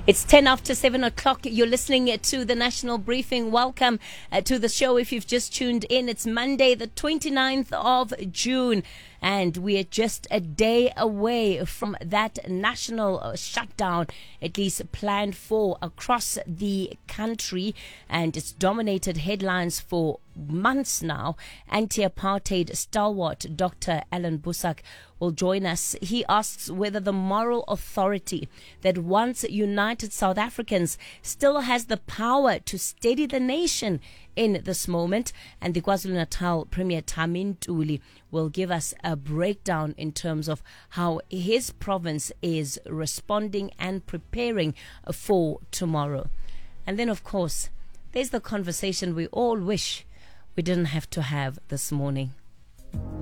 It's 10 after 7 o'clock. You're listening to the National Briefing. Welcome to the show. If you've just tuned in, it's Monday, the 29th of June. And we are just a day away from that national shutdown, at least planned for across the country. And it's dominated headlines for months now. Anti-apartheid stalwart Dr. Alan Boesak will join us. He asks whether the moral authority that once united South Africans still has the power to steady the nation in this moment. And the KwaZulu-Natal Premier Tami Ntuli will give us a breakdown in terms of how his province is responding and preparing for tomorrow. And then, of course, there's the conversation we all wish we didn't have to have this morning.